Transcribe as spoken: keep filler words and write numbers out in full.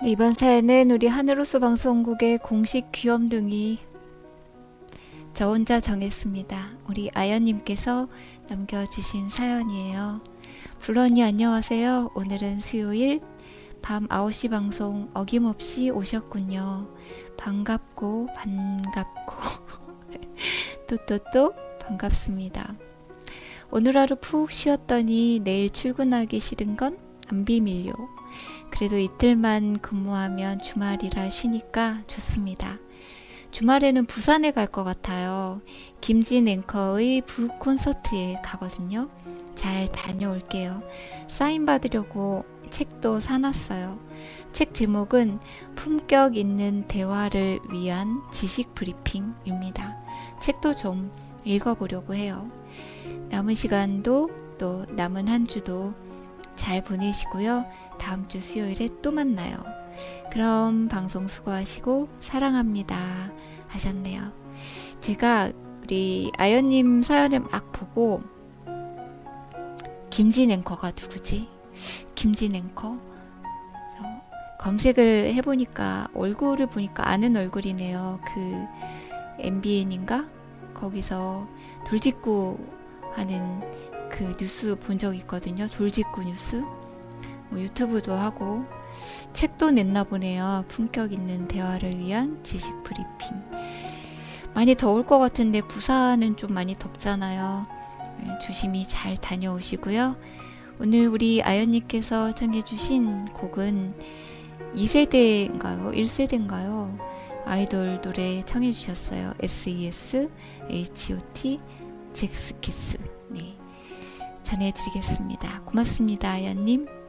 네, 이번 사연은 우리 하늘호수 방송국의 공식 귀염둥이 저 혼자 정했습니다. 우리 아연님께서 남겨주신 사연이에요. 블러니 안녕하세요. 오늘은 수요일 밤 아홉 시 방송 어김없이 오셨군요. 반갑고 반갑고 또 또 또 반갑습니다. 오늘 하루 푹 쉬었더니 내일 출근하기 싫은 건 안 비밀요. 그래도 이틀만 근무하면 주말이라 쉬니까 좋습니다. 주말에는 부산에 갈 것 같아요. 김진 앵커의 북 콘서트에 가거든요. 잘 다녀올게요. 사인 받으려고 책도 사놨어요. 책 제목은 품격 있는 대화를 위한 지식 브리핑입니다. 책도 좀 읽어보려고 해요. 남은 시간도 또 남은 한 주도 잘 보내시고요. 다음 주 수요일에 또 만나요. 그럼 방송 수고하시고 사랑합니다 하셨네요. 제가 우리 아연님 사연을 막 보고 김진 앵커가 누구지? 김진 앵커? 검색을 해보니까 얼굴을 보니까 아는 얼굴이네요. 그 엠비엔인가? 거기서 돌직구 하는 그 뉴스 본 적 있거든요. 돌직구 뉴스. 뭐 유튜브도 하고 책도 냈나 보네요. 품격 있는 대화를 위한 지식 브리핑. 많이 더울 것 같은데 부산은 좀 많이 덥잖아요. 조심히 잘 다녀오시고요. 오늘 우리 아연님께서 청해주신 곡은 이 세대인가요? 일 세대인가요? 아이돌 노래 청해주셨어요. 에스이에스, 에이치오티, 잭스키스. 네, 전해드리겠습니다. 고맙습니다, 아연님.